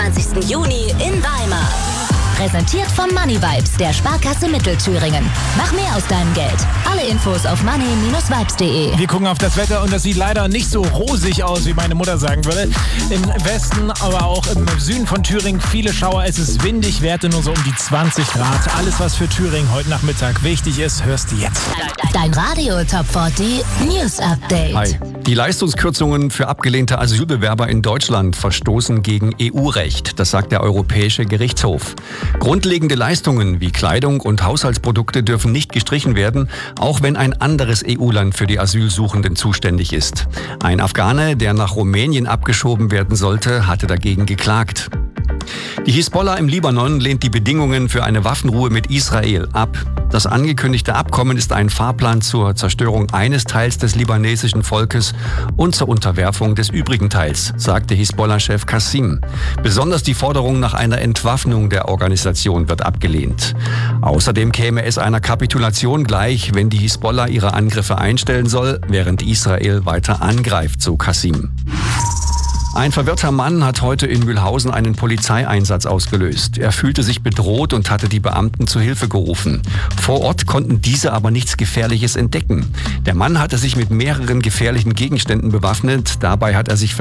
23. Juni in Weimar. Präsentiert von Money Vibes, der Sparkasse Mittelthüringen. Mach mehr aus deinem Geld. Alle Infos auf money-vibes.de. Wir gucken auf das Wetter und das sieht leider nicht so rosig aus, wie meine Mutter sagen würde. Im Westen, aber auch im Süden von Thüringen viele Schauer. Es ist windig, Werte nur so um die 20 Grad. Alles, was für Thüringen heute Nachmittag wichtig ist, hörst du jetzt. Dein Radio Top 40 News Update. Hi. Die Leistungskürzungen für abgelehnte Asylbewerber in Deutschland verstoßen gegen EU-Recht. Das sagt der Europäische Gerichtshof. Grundlegende Leistungen wie Kleidung und Haushaltsprodukte dürfen nicht gestrichen werden, auch wenn ein anderes EU-Land für die Asylsuchenden zuständig ist. Ein Afghane, der nach Rumänien abgeschoben werden sollte, hatte dagegen geklagt. Die Hisbollah im Libanon lehnt die Bedingungen für eine Waffenruhe mit Israel ab. Das angekündigte Abkommen ist ein Fahrplan zur Zerstörung eines Teils des libanesischen Volkes und zur Unterwerfung des übrigen Teils, sagte Hisbollah-Chef Qassim. Besonders die Forderung nach einer Entwaffnung der Organisation wird abgelehnt. Außerdem käme es einer Kapitulation gleich, wenn die Hisbollah ihre Angriffe einstellen soll, während Israel weiter angreift, so Qassim. Ein verwirrter Mann hat heute in Mühlhausen einen Polizeieinsatz ausgelöst. Er fühlte sich bedroht und hatte die Beamten zu Hilfe gerufen. Vor Ort konnten diese aber nichts Gefährliches entdecken. Der Mann hatte sich mit mehreren gefährlichen Gegenständen bewaffnet. Dabei hat er sich